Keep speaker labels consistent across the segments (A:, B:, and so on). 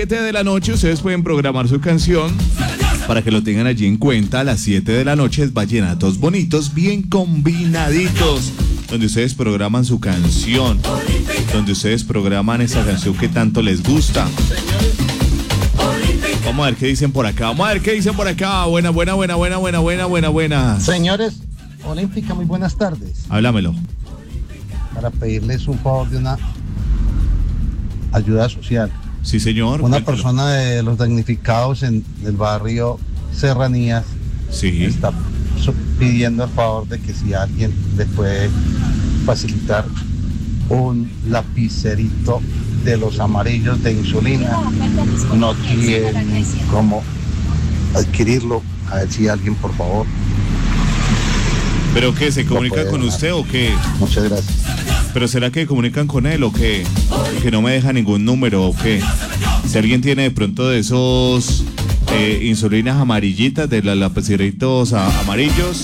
A: 7 de la noche ustedes pueden programar su canción para que lo tengan allí en cuenta. A las 7 de la noche es vallenatos bonitos, bien combinaditos, donde ustedes programan su canción, donde ustedes programan esa canción que tanto les gusta. Vamos a ver qué dicen por acá. Buena.
B: Señores, Olímpica, muy buenas tardes.
A: Háblamelo.
B: Para pedirles un favor de una ayuda social.
A: Sí, señor.
B: Una
A: Cuéntalo.
B: persona de los damnificados en el barrio Serranías
A: Sí.
B: está pidiendo el favor de que si alguien le puede facilitar un lapicerito de los amarillos de insulina. No tienen cómo adquirirlo. A ver si alguien, por favor.
A: ¿Pero qué? ¿Se comunican con usted o qué?
B: Muchas gracias.
A: ¿Pero será que comunican con él o qué? Que no me deja ningún número o qué. Si alguien tiene de pronto de esos insulinas amarillitas, de los lapiceritos amarillos.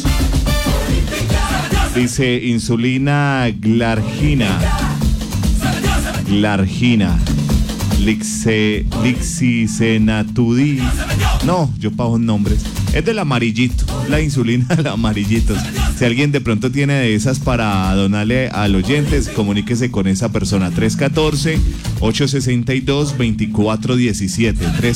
A: Dice insulina Glargina, Lixisenatudi. No, yo pago nombres. Es del amarillito, la insulina del amarillito. Si alguien de pronto tiene de esas para donarle al oyente, comuníquese con esa persona. 314-862-2417.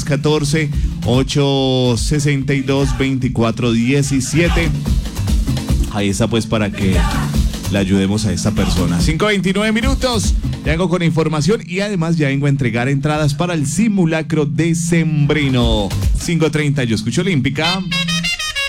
A: 314-862-2417. Ahí está pues para que le ayudemos a esta persona. 5:29 minutos. Ya vengo con información y además ya vengo a entregar entradas para el simulacro decembrino. 5:30, yo escucho Olímpica.